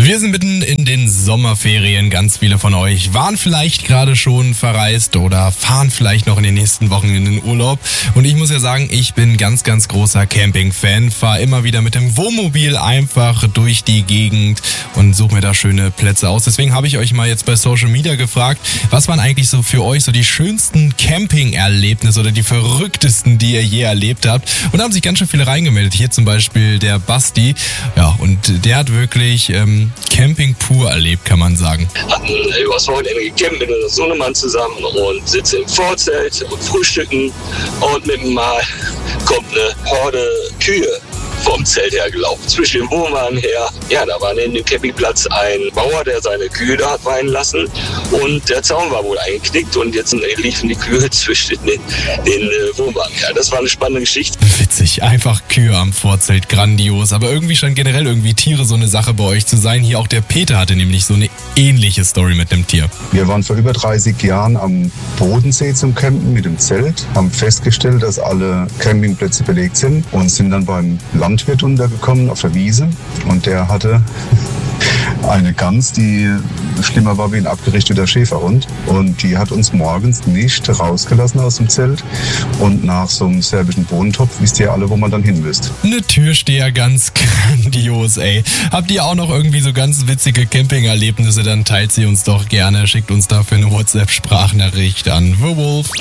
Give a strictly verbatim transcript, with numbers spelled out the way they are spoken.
Wir sind mitten in den Sommerferien. Ganz viele von euch waren vielleicht gerade schon verreist oder fahren vielleicht noch in den nächsten Wochen in den Urlaub. Und ich muss ja sagen, ich bin ganz, ganz großer Camping-Fan. Fahre immer wieder mit dem Wohnmobil einfach durch die Gegend und suche mir da schöne Plätze aus. Deswegen habe ich euch mal jetzt bei Social Media gefragt, was waren eigentlich so für euch so die schönsten Camping-Erlebnisse oder die verrücktesten, die ihr je erlebt habt. Und da haben sich ganz schön viele reingemeldet. Hier zum Beispiel der Basti. Ja, und der hat wirklich ähm, Camping pur erlebt, kann man sagen. Hatten übers Wochenende gecampt mit unserem Sohnemann zusammen und sitzen im Vorzelt und frühstücken und mit dem Mal kommt eine Horde Kühe vom Zelt hergelaufen, zwischen dem Wohnwagen her. Ja, da war neben dem Campingplatz ein Bauer, der seine Kühe da hat weiden lassen und der Zaun war wohl eingeknickt und jetzt liefen die Kühe zwischen den, den äh, Wohnwagen her. Das war eine spannende Geschichte. Witzig, einfach Kühe am Vorzelt, grandios. Aber irgendwie scheint generell irgendwie Tiere so eine Sache bei euch zu sein. Hier auch der Peter hatte nämlich so eine ähnliche Story mit einem Tier. Wir waren vor über dreißig Jahren am Bodensee zum Campen mit dem Zelt, haben festgestellt, dass alle Campingplätze belegt sind und sind dann beim Landwirt untergekommen auf der Wiese und der hatte eine Gans, die schlimmer war wie ein abgerichteter Schäferhund. Und die hat uns morgens nicht rausgelassen aus dem Zelt. Und nach so einem serbischen Bohnentopf wisst ihr alle, wo man dann hin müsst. Eine Türsteher, ganz grandios, ey. Habt ihr auch noch irgendwie so ganz witzige Camping-Erlebnisse, dann teilt sie uns doch gerne. Schickt uns dafür eine WhatsApp-Sprachnachricht an The Wolf.